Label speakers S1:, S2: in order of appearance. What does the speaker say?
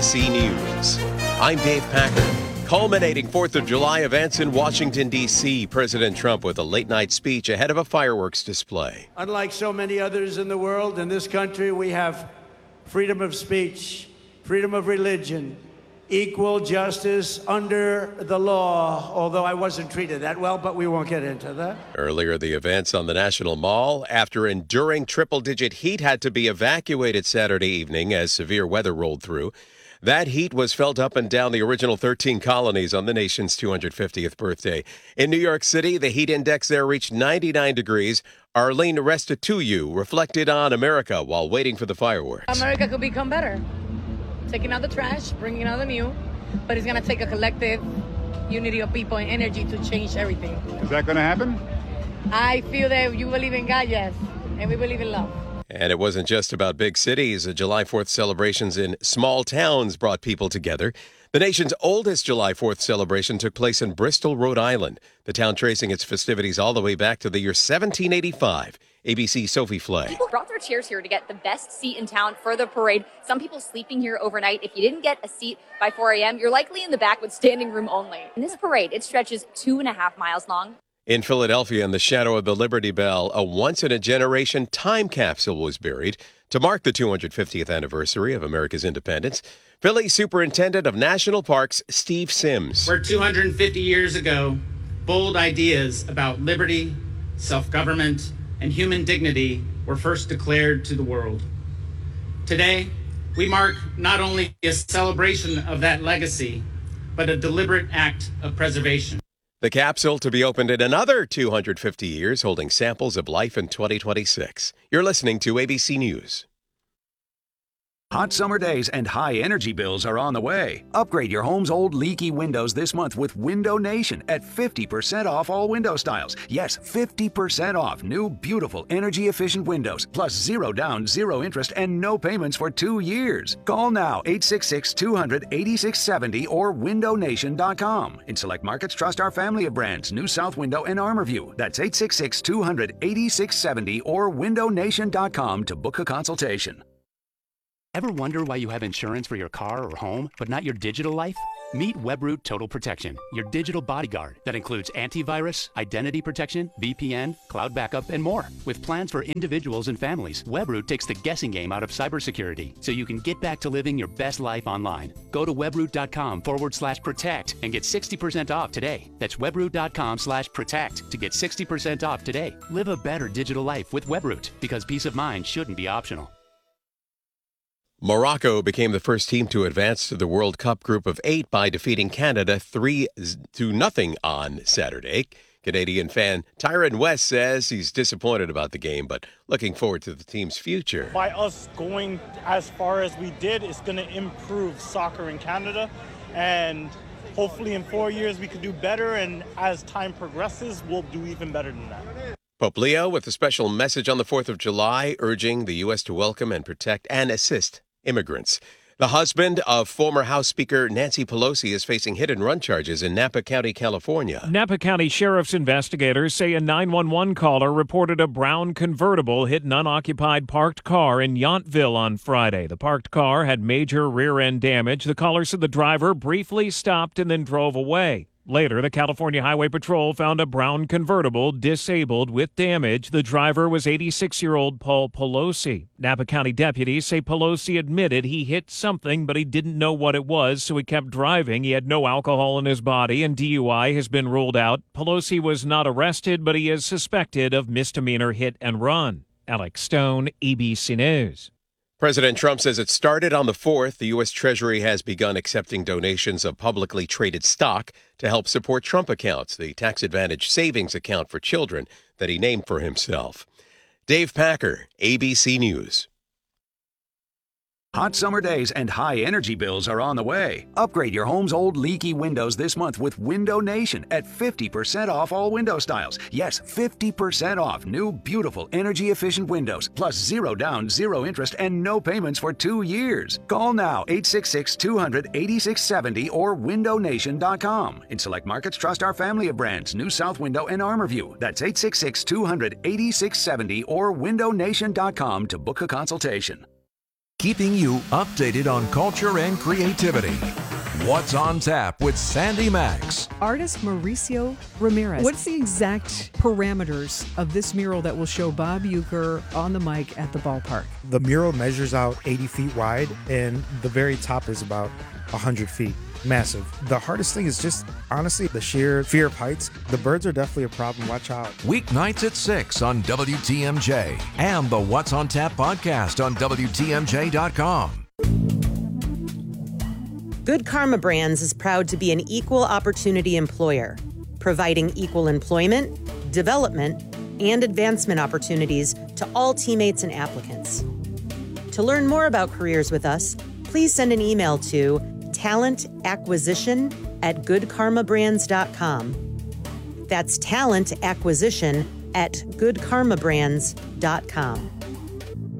S1: ABC News. I'm Dave Packer. Culminating 4th of July events in Washington, D.C., President Trump with a late-night speech ahead of a fireworks display.
S2: Unlike so many others in the world, in this country, we have freedom of speech, freedom of religion, equal justice under the law, although I wasn't treated that well, but we won't get into that.
S1: Earlier, the events on the National Mall, after enduring triple-digit heat, had to be evacuated Saturday evening as severe weather rolled through. That heat was felt up and down the original 13 colonies on the nation's 250th birthday. In New York City, the heat index there reached 99 degrees. Arlene Restituyu reflected on America while waiting for the fireworks.
S3: America could become better. Taking out the trash, bringing out the new, but it's going to take a collective unity of people and energy to change everything.
S4: Is that going to happen?
S3: I feel that you believe in God, yes, and we believe in love.
S1: And it wasn't just about big cities. The July 4th celebrations in small towns brought people together. The nation's oldest July 4th celebration took place in Bristol, Rhode Island, the town tracing its festivities all the way back to the year 1785. ABC's Sophie Flay.
S5: People brought their chairs here to get the best seat in town for the parade. Some people sleeping here overnight. If you didn't get a seat by 4 a.m., you're likely in the back with standing room only. And this parade, it stretches 2.5 miles long.
S1: In Philadelphia, in the shadow of the Liberty Bell, a once-in-a-generation time capsule was buried to mark the 250th anniversary of America's independence. Philly Superintendent of National Parks, Steve Sims.
S6: Where 250 years ago, bold ideas about liberty, self-government, and human dignity were first declared to the world. Today, we mark not only a celebration of that legacy, but a deliberate act of preservation.
S1: The capsule to be opened in another 250 years, holding samples of life in 2026. You're listening to ABC News.
S7: Hot summer days and high energy bills are on the way. Upgrade your home's old leaky windows this month with Window Nation at 50% off all window styles. Yes, 50% off new, beautiful, energy-efficient windows, plus zero down, zero interest, and no payments for 2 years. Call now, 866-200-8670 or windownation.com. In select markets, trust our family of brands, New South Window and ArmorView. That's 866-200-8670 or windownation.com to book a consultation.
S8: Ever wonder why you have insurance for your car or home, but not your digital life? Meet Webroot Total Protection, your digital bodyguard that includes antivirus, identity protection, VPN, cloud backup, and more. With plans for individuals and families, Webroot takes the guessing game out of cybersecurity so you can get back to living your best life online. Go to webroot.com/protect and get 60% off today. That's webroot.com/protect to get 60% off today. Live a better digital life with Webroot because peace of mind shouldn't be optional.
S1: Morocco became the first team to advance to the World Cup Group of 8 by defeating Canada 3-0 on Saturday. Canadian fan Tyron West says he's disappointed about the game, but looking forward to the team's future.
S9: By us going as far as we did, it's going to improve soccer in Canada, and hopefully in 4 years we could do better, and as time progresses, we'll do even better than that.
S1: Pope Leo with a special message on the 4th of July, urging the U.S. to welcome and protect and assist immigrants. The husband of former House Speaker Nancy Pelosi is facing hit-and-run charges in Napa County, California.
S10: Napa County Sheriff's investigators say a 911 caller reported a brown convertible hit an unoccupied parked car in Yountville on Friday. The parked car had major rear-end damage. The caller said the driver briefly stopped and then drove away. Later, the California Highway Patrol found a brown convertible disabled with damage. The driver was 86-year-old Paul Pelosi. Napa County deputies say Pelosi admitted he hit something, but he didn't know what it was, so he kept driving. He had no alcohol in his body, and DUI has been ruled out. Pelosi was not arrested, but he is suspected of misdemeanor hit and run. Alex Stone, ABC News.
S1: President Trump says it started on the 4th. The U.S. Treasury has begun accepting donations of publicly traded stock to help support Trump accounts, the tax-advantaged savings account for children that he named for himself. Dave Packer, ABC News.
S7: Hot summer days and high energy bills are on the way. Upgrade your home's old leaky windows this month with Window Nation at 50% off all window styles. Yes, 50% off new, beautiful, energy-efficient windows, plus zero down, zero interest, and no payments for 2 years. Call now, 866-200-8670 or windownation.com. In select markets, trust our family of brands, New South Window and ArmorView. That's 866-200-8670 or windownation.com to book a consultation.
S4: keeping you updated on culture and creativity. What's on Tap with Sandy Max.
S11: Artist Mauricio Ramirez. What's the exact parameters of this mural that will show Bob Uecker on the mic at the ballpark?
S12: The mural measures out 80 feet wide, and the very top is about 100 feet. Massive. The hardest thing is just, honestly, the sheer fear of heights. The birds are definitely a problem. Watch out.
S4: Weeknights at 6 on WTMJ and the What's on Tap podcast on WTMJ.com.
S13: Good Karma Brands is proud to be an equal opportunity employer, providing equal employment, development, and advancement opportunities to all teammates and applicants. To learn more about careers with us, please send an email to talentacquisition@goodkarmabrands.com. That's talentacquisition@goodkarmabrands.com.